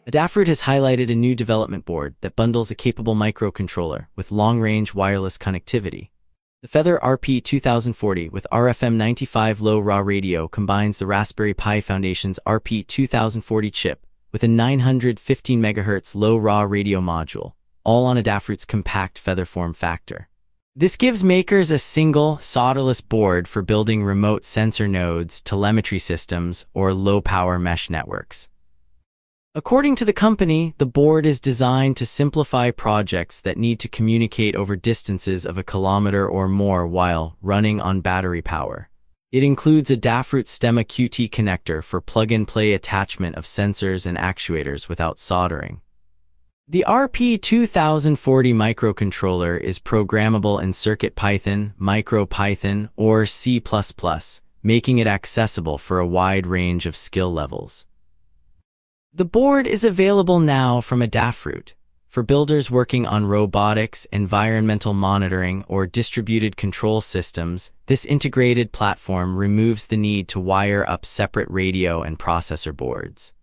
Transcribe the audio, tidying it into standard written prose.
Adafruit has highlighted a new development board that bundles a capable microcontroller with long-range wireless connectivity. The Feather RP2040 with RFM95 low-raw radio combines the Raspberry Pi Foundation's RP2040 chip with a 915 MHz low-raw radio module, all on Adafruit's compact Feather form factor. This gives makers a single, solderless board for building remote sensor nodes, telemetry systems, or low-power mesh networks. According to the company, the board is designed to simplify projects that need to communicate over distances of 1 kilometer or more while running on battery power. It includes Adafruit Stemma QT connector for plug-and-play attachment of sensors and actuators without soldering. The RP2040 microcontroller is programmable in CircuitPython, MicroPython, or C++, making it accessible for a wide range of skill levels. The board is available now from Adafruit. For builders working on robotics, environmental monitoring, or distributed control systems, this integrated platform removes the need to wire up separate radio and processor boards.